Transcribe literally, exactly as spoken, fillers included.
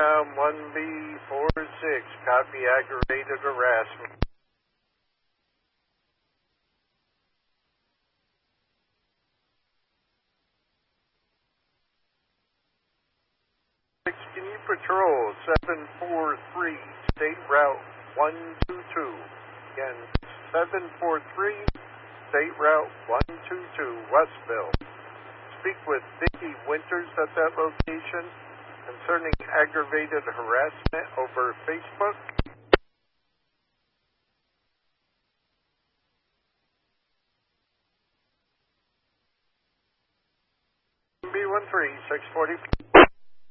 Um, one B four six, copy aggravated harassment. Sixteen Patrol, seven four three, State Route one two two. Again, seven four three, State Route one two two, Westville. Speak with Vicki Winters at that location concerning aggravated harassment over Facebook. B one three, six forty.